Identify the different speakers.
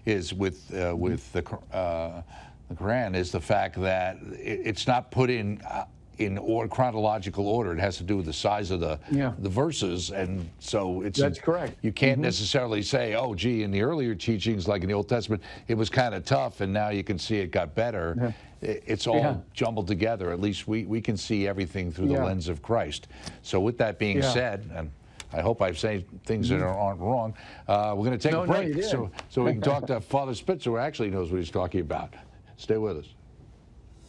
Speaker 1: is with the Quran is the fact that it's not put in chronological order. It has to do with the size of the verses, and so
Speaker 2: that's correct.
Speaker 1: You can't necessarily say, oh, gee, in the earlier teachings, like in the Old Testament, it was kind of tough, and now you can see it got better. It's all jumbled together. At least we can see everything through the lens of Christ. So with that being said, and I hope I've said things that aren't wrong, we're going to take a break so we can talk to Father Spitzer, who actually knows what he's talking about. Stay with us.